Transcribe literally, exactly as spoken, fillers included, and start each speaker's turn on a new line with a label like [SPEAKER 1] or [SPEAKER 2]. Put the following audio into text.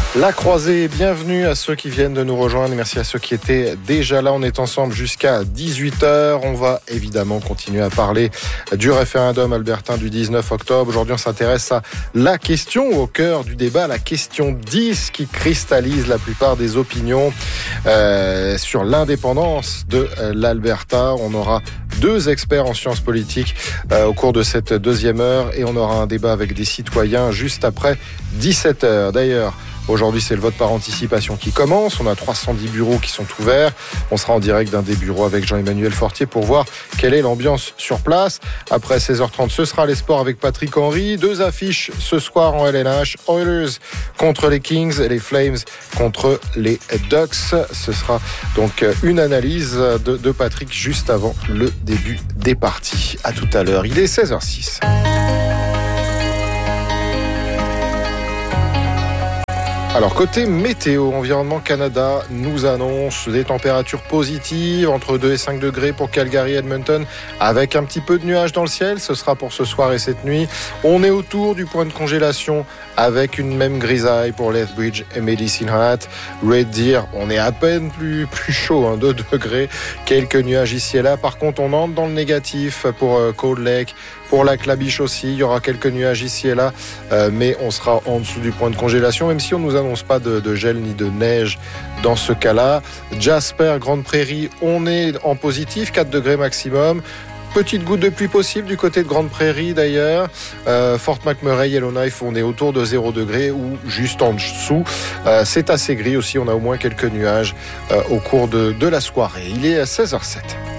[SPEAKER 1] La Croisée, bienvenue à ceux qui viennent de nous rejoindre. Merci à ceux qui étaient déjà là. On est ensemble jusqu'à dix-huit heures. On va évidemment continuer à parler du référendum albertain du dix-neuf octobre. Aujourd'hui, on s'intéresse à la question au cœur du débat, la question dix qui cristallise la plupart des opinions euh, sur l'indépendance de euh, l'Alberta. On aura deux experts en sciences politiques euh, au cours de cette deuxième heure et on aura un débat avec des citoyens juste après dix-sept heures. D'ailleurs, aujourd'hui, c'est le vote par anticipation qui commence. On a trois cent dix bureaux qui sont ouverts. On sera en direct d'un des bureaux avec Jean-Emmanuel Fortier pour voir quelle est l'ambiance sur place. Après seize heures trente, ce sera les sports avec Patrick Henry. Deux affiches ce soir en L N H. Oilers contre les Kings et les Flames contre les Ducks. Ce sera donc une analyse de, de Patrick juste avant le début des parties. À tout à l'heure. Il est seize heures six. Alors, côté météo, Environnement Canada nous annonce des températures positives, entre deux et cinq degrés pour Calgary et Edmonton, avec un petit peu de nuages dans le ciel. Ce sera pour ce soir et cette nuit. On est autour du point de congélation, avec une même grisaille pour Lethbridge et Medicine Hat. Red Deer, on est à peine plus, plus chaud, hein, deux degrés. Quelques nuages ici et là. Par contre, on entre dans le négatif pour euh, Cold Lake. Pour la Clabiche aussi, il y aura quelques nuages ici et là, euh, mais on sera en dessous du point de congélation, même si on ne nous annonce pas de, de gel ni de neige dans ce cas-là. Jasper, Grande Prairie, on est en positif, quatre degrés maximum. Petite goutte de pluie possible du côté de Grande Prairie d'ailleurs. Euh, Fort McMurray, Yellowknife, on est autour de zéro degré ou juste en dessous. Euh, c'est assez gris aussi, on a au moins quelques nuages euh, au cours de, de la soirée. Il est à seize heures sept.